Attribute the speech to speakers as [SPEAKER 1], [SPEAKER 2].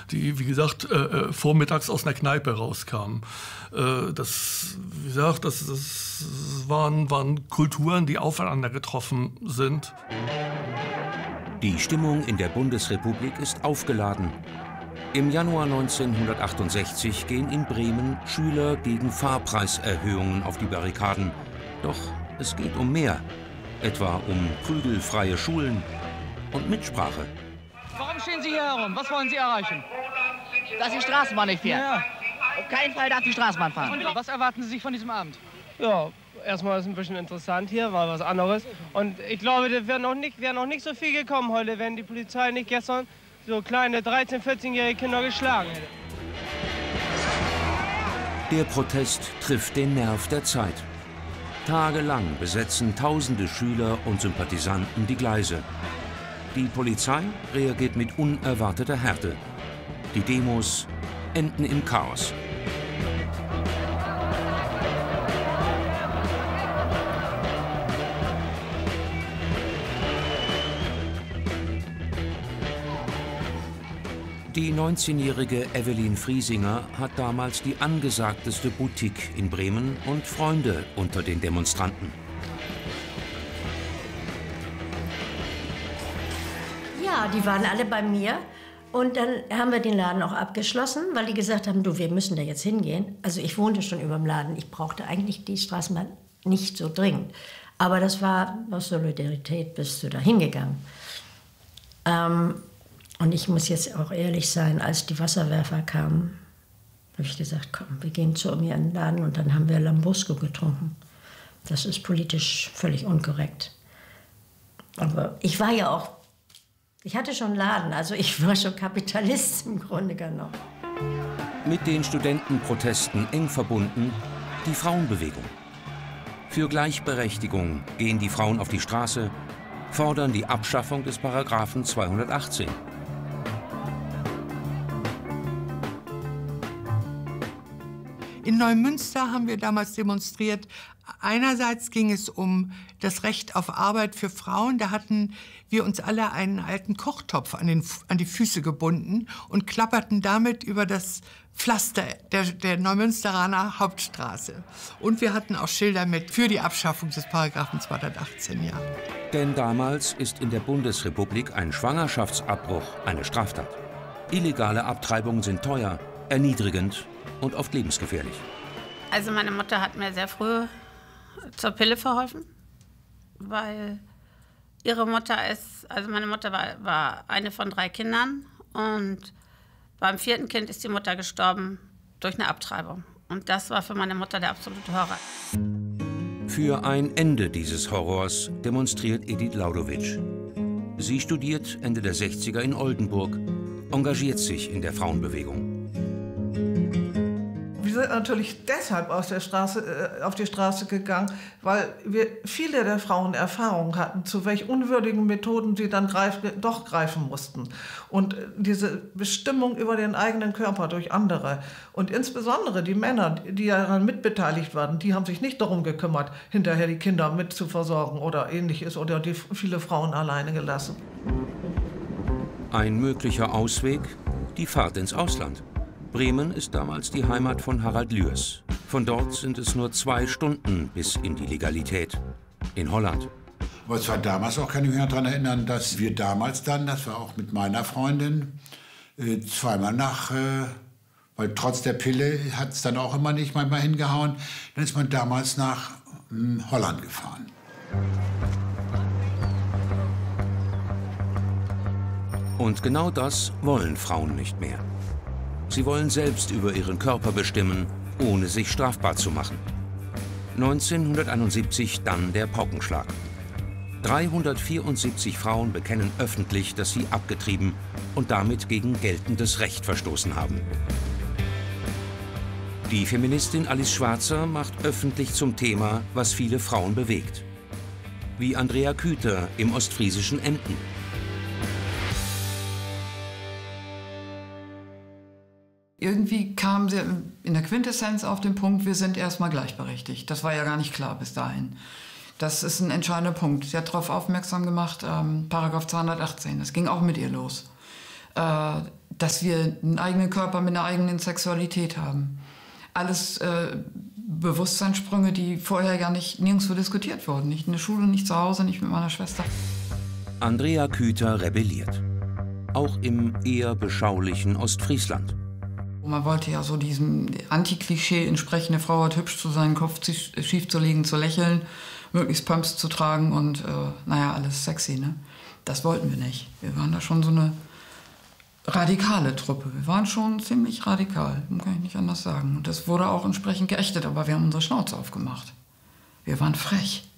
[SPEAKER 1] die wie gesagt, vormittags aus einer Kneipe rauskamen. Das waren Kulturen, die aufeinander getroffen sind.
[SPEAKER 2] Die Stimmung in der Bundesrepublik ist aufgeladen. Im Januar 1968 gehen in Bremen Schüler gegen Fahrpreiserhöhungen auf die Barrikaden. Doch es geht um mehr, etwa um prügelfreie Schulen und Mitsprache.
[SPEAKER 3] Warum stehen Sie hier herum? Was wollen Sie erreichen?
[SPEAKER 4] Dass die Straßenbahn nicht fährt.
[SPEAKER 3] Ja.
[SPEAKER 4] Auf keinen Fall darf die Straßenbahn fahren.
[SPEAKER 3] Und was erwarten Sie sich von diesem Abend?
[SPEAKER 5] Ja, erstmal ist es ein bisschen interessant hier, mal was anderes. Und ich glaube, da wäre noch nicht so viel gekommen heute, wenn die Polizei nicht gestern so kleine 13-, 14-jährige Kinder geschlagen hätte.
[SPEAKER 2] Der Protest trifft den Nerv der Zeit. Tagelang besetzen tausende Schüler und Sympathisanten die Gleise. Die Polizei reagiert mit unerwarteter Härte. Die Demos enden im Chaos. Die 19-jährige Evelyn Friesinger hat damals die angesagteste Boutique in Bremen und Freunde unter den Demonstranten.
[SPEAKER 6] Ja, die waren alle bei mir. Und dann haben wir den Laden auch abgeschlossen, weil die gesagt haben, du, wir müssen da jetzt hingehen. Also ich wohnte schon über dem Laden. Ich brauchte eigentlich die Straßenbahn nicht so dringend. Aber das war aus Solidarität, bist du da hingegangen. Und ich muss jetzt auch ehrlich sein, als die Wasserwerfer kamen, habe ich gesagt, komm, wir gehen zu mir in den Laden und dann haben wir Lambrusco getrunken. Das ist politisch völlig unkorrekt. Aber ich war ja auch, ich hatte schon einen Laden, also ich war schon Kapitalist im Grunde genommen.
[SPEAKER 2] Mit den Studentenprotesten eng verbunden die Frauenbewegung. Für Gleichberechtigung gehen die Frauen auf die Straße, fordern die Abschaffung des Paragraphen 218.
[SPEAKER 7] In Neumünster haben wir damals demonstriert. Einerseits ging es um das Recht auf Arbeit für Frauen. Da hatten wir uns alle einen alten Kochtopf an die Füße gebunden und klapperten damit über das Pflaster der Neumünsteraner Hauptstraße. Und wir hatten auch Schilder mit für die Abschaffung des Paragraphen 218. Ja.
[SPEAKER 2] Denn damals ist in der Bundesrepublik ein Schwangerschaftsabbruch eine Straftat. Illegale Abtreibungen sind teuer, erniedrigend und oft lebensgefährlich.
[SPEAKER 8] Also meine Mutter hat mir sehr früh zur Pille verholfen, weil meine Mutter war eine von 3 Kindern und beim 4. Kind ist die Mutter gestorben durch eine Abtreibung. Und das war für meine Mutter der absolute Horror.
[SPEAKER 2] Für ein Ende dieses Horrors demonstriert Edith Laudowitsch. Sie studiert Ende der 60er in Oldenburg, engagiert sich in der Frauenbewegung.
[SPEAKER 9] Wir sind natürlich deshalb auf die Straße gegangen, weil wir viele der Frauen Erfahrung hatten, zu welch unwürdigen Methoden sie dann doch greifen mussten. Und diese Bestimmung über den eigenen Körper durch andere und insbesondere die Männer, die daran mitbeteiligt waren, die haben sich nicht darum gekümmert, hinterher die Kinder mit zu versorgen oder Ähnliches oder die viele Frauen alleine gelassen.
[SPEAKER 2] Ein möglicher Ausweg, die Fahrt ins Ausland. Bremen ist damals die Heimat von Harald Lührs. Von dort sind es nur 2 Stunden bis in die Legalität. In Holland.
[SPEAKER 10] Aber es war damals auch, kann ich mich noch daran erinnern, dass wir damals dann, das war auch mit meiner Freundin, zweimal weil trotz der Pille hat es dann auch immer nicht manchmal hingehauen, dann ist man damals nach Holland gefahren.
[SPEAKER 2] Und genau das wollen Frauen nicht mehr. Sie wollen selbst über ihren Körper bestimmen, ohne sich strafbar zu machen. 1971 dann der Paukenschlag. 374 Frauen bekennen öffentlich, dass sie abgetrieben und damit gegen geltendes Recht verstoßen haben. Die Feministin Alice Schwarzer macht öffentlich zum Thema, was viele Frauen bewegt. Wie Andrea Küter im ostfriesischen Emden.
[SPEAKER 11] Irgendwie kam sie in der Quintessenz auf den Punkt, wir sind erstmal gleichberechtigt. Das war ja gar nicht klar bis dahin. Das ist ein entscheidender Punkt. Sie hat darauf aufmerksam gemacht, Paragraph 218, das ging auch mit ihr los. dass wir einen eigenen Körper mit einer eigenen Sexualität haben. Alles Bewusstseinssprünge, die vorher gar nicht nirgendwo diskutiert wurden. Nicht in der Schule, nicht zu Hause, nicht mit meiner Schwester.
[SPEAKER 2] Andrea Küter rebelliert. Auch im eher beschaulichen Ostfriesland.
[SPEAKER 11] Man wollte ja so diesem Anti-Klischee entsprechende Frau hat hübsch zu sein, Kopf schief zu legen, zu lächeln, möglichst Pumps zu tragen und naja, alles sexy, ne? Das wollten wir nicht. Wir waren da schon so eine radikale Truppe. Wir waren schon ziemlich radikal, kann ich nicht anders sagen. Und das wurde auch entsprechend geächtet, aber wir haben unsere Schnauze aufgemacht. Wir waren frech.